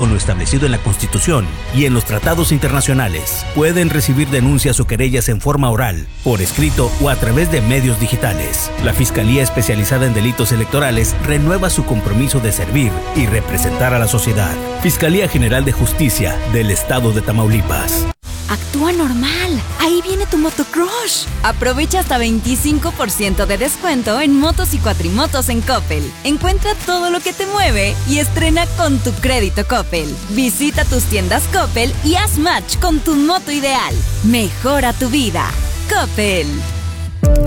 con lo establecido en la Constitución y en los tratados internacionales. Pueden recibir denuncias o querellas en forma oral, por escrito o a través de medios digitales. La Fiscalía Especializada en Delitos Electorales renueva su compromiso de servir y representar a la sociedad. Fiscalía General de Justicia del Estado de Tamaulipas. Actúa normal. Ahí viene tu motocrush. Aprovecha hasta 25% de descuento en motos y cuatrimotos en Coppel. Encuentra todo lo que te mueve y estrena con tu crédito Coppel. Visita tus tiendas Coppel y haz match con tu moto ideal. Mejora tu vida. Coppel.